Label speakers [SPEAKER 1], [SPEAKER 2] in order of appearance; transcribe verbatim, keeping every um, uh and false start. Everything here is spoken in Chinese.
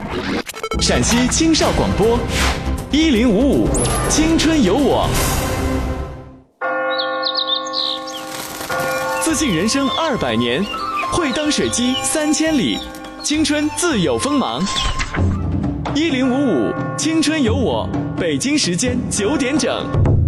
[SPEAKER 1] 陕西青少广播一零五五青春有我，自信人生二百年，会当水击三千里，青春自有锋芒。一零五五青春有我，北京时间九点整。